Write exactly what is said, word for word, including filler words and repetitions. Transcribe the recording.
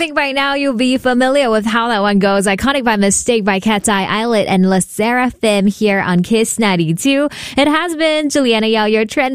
think by now you'll be familiar with how that one goes. Iconic by Mistake by Cat's Eye Islet and La Seraphim here on Kiss ninety-two. It has been Juliana Yao, your trend